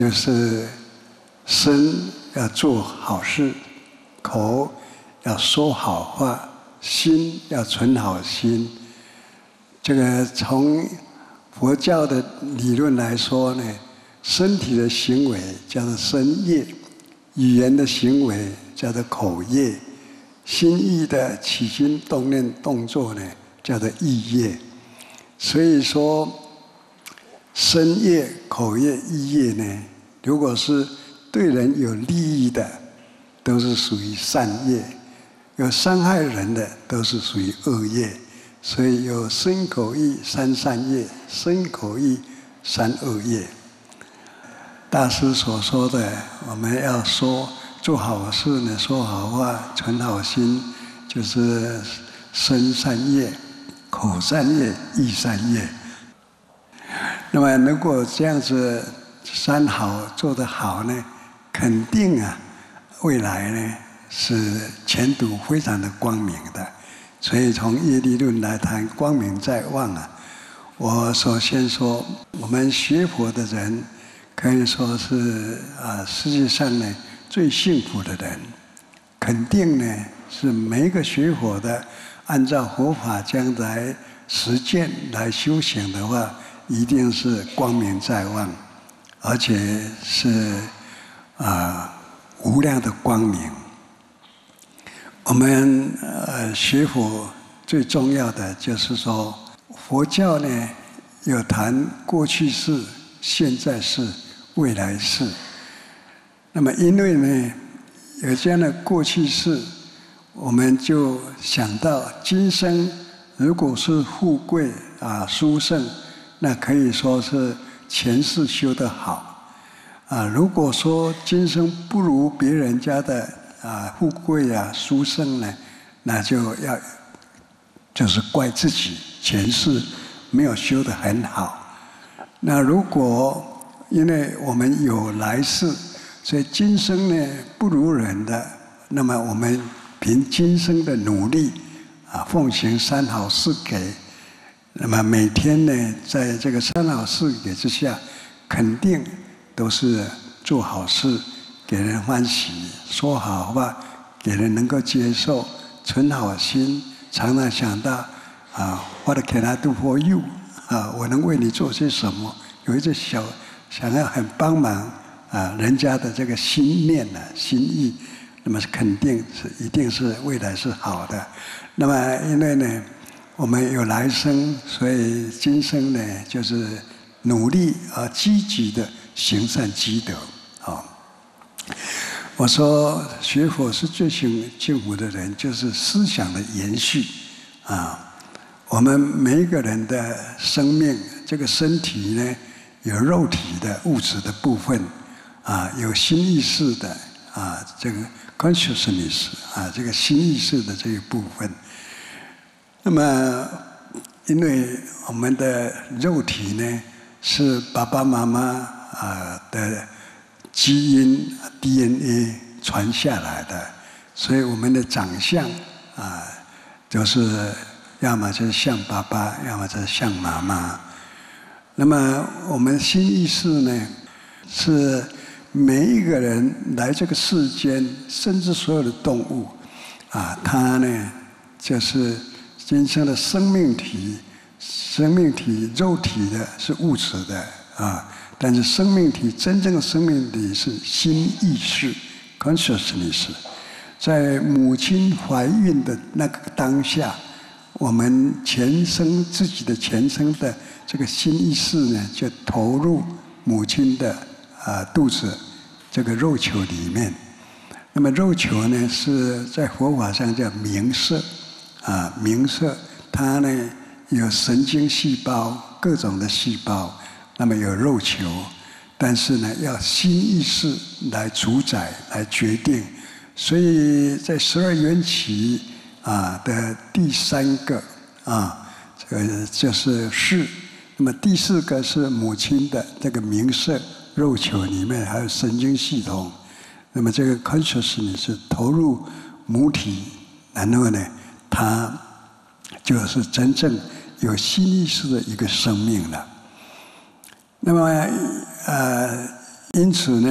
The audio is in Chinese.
就是身要做好事，口要说好话，心要存好心。这个从佛教的理论来说呢，身体的行为叫做身业，语言的行为叫做口业，心意的起心动念动作呢叫做意业。所以说，身业、口业、意业呢，如果是对人有利益的，都是属于善业；有伤害人的，都是属于恶业。所以有身口意三善业，身口意三恶业。大师所说的，我们要做好事呢，说好话，存好心，就是身善业、口善业、意善业。那么如果这样子三好做得好呢，肯定未来呢是前途非常的光明的。所以从业力论来谈光明在望我首先说，我们学佛的人可以说是世界上呢最幸福的人。肯定呢是每一个学佛的，按照佛法将来实践来修行的话，一定是光明在望，而且是无量的光明。我们学佛最重要的就是说，佛教呢有谈过去世、现在世、未来世。那么因为呢有这样的过去世，我们就想到今生如果是富贵殊胜，那可以说是前世修得好。如果说今生不如别人家的富贵殊胜呢，那就是怪自己前世没有修得很好。那如果因为我们有来世，所以今生呢不如人的，那么我们凭今生的努力奉行三好四给，那么每天呢在这个三好四给之下，肯定都是做好事，给人欢喜，说好话，给人能够接受，存好心，常常想到What can I do for you？ 我能为你做些什么？有一些想要很帮忙人家的这个心念心意，那么肯定一定是未来是好的。那么因为呢，我们有来生，所以今生呢就是努力积极的行善积德我说学佛是最幸福的人，就是思想的延续我们每一个人的生命，这个身体呢，有肉体的物质的部分有心意识的这个 consciousness 这个心意识的这一部分。那么，因为我们的肉体呢是爸爸妈妈的基因 DNA 传下来的，所以我们的长相就是要么就是像爸爸，要么就是像妈妈。那么我们心意识呢，是每一个人来这个世间，甚至所有的动物它呢就是今生的生命体。生命体肉体的是物质的但是生命体真正的生命体是心意识 consciousness。在母亲怀孕的那个当下，我们自己的前生的这个心意识呢，就投入母亲的肚子这个肉球里面。那么肉球呢，是在佛法上叫冥色冥色，它呢有神经细胞，各种的细胞，那么有肉球，但是呢要心意识来主宰来决定。所以在12缘起的第3个这个就是识。那么第4个是母亲的这个冥色肉球里面还有神经系统。那么这个 consciousness 是投入母体，然后呢它就是真正有心意识的一个生命了。那么因此呢。